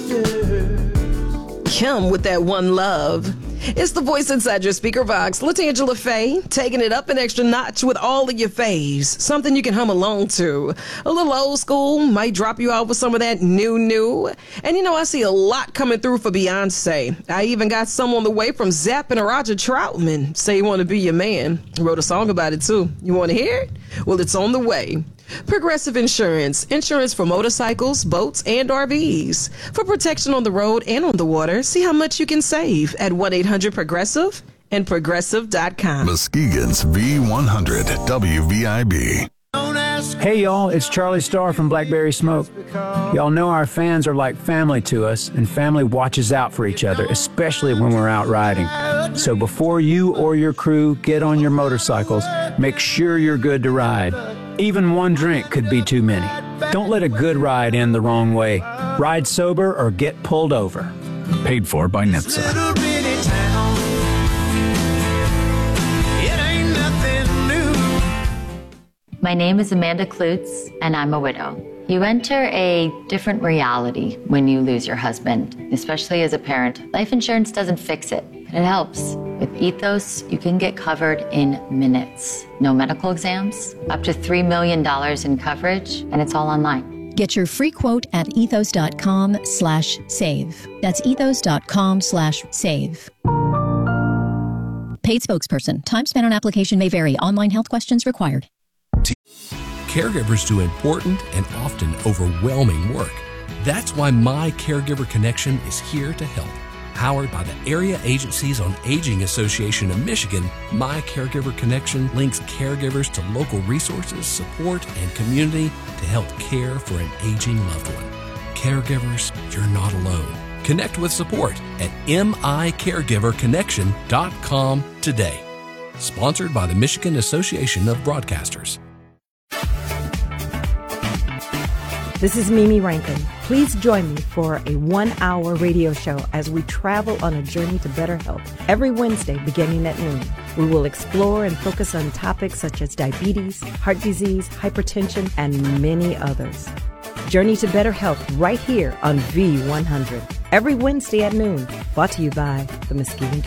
Kim with that one love. It's the voice inside your speaker box, LaTangela Faye, taking it up an extra notch with all of your faves. Something you can hum along to. A little old school, might drop you off with some of that new. And you know, I see a lot coming through for Beyonce. I even got some on the way from Zapp and Roger Troutman. Say You Want to Be Your Man. Wrote a song about it too. You want to hear it? Well, it's on the way. Progressive Insurance. Insurance for motorcycles, boats, and RVs. For protection on the road and on the water, see how much you can save at 1-800-PROGRESSIVE and Progressive.com. Muskegon's V100 WVIB. Hey y'all, it's Charlie Starr from Blackberry Smoke. Y'all know our fans are like family to us, and family watches out for each other, especially when we're out riding. So before you or your crew get on your motorcycles, make sure you're good to ride. Even one drink could be too many. Don't let a good ride end the wrong way. Ride sober or get pulled over. Paid for by NHTSA. My name is Amanda Klutz, and I'm a widow. You enter a different reality when you lose your husband, especially as a parent. Life insurance doesn't fix it, but it helps. With Ethos, you can get covered in minutes. No medical exams, up to $3 million in coverage, and it's all online. Get your free quote at ethos.com/save. That's ethos.com/save. Paid spokesperson. Time spent on application may vary. Online health questions required. Caregivers do important and often overwhelming work. That's why My Caregiver Connection is here to help. Powered by the Area Agencies on Aging Association of Michigan, My Caregiver Connection links caregivers to local resources, support, and community to help care for an aging loved one. Caregivers, you're not alone. Connect with support at micaregiverconnection.com today. Sponsored by the Michigan Association of Broadcasters. This is Mimi Rankin. Please join me for a 1-hour radio show as we travel on a journey to better health every Wednesday beginning at noon. We will explore and focus on topics such as diabetes, heart disease, hypertension, and many others. Journey to better health right here on V100 every Wednesday at noon. Brought to you by the Muskegon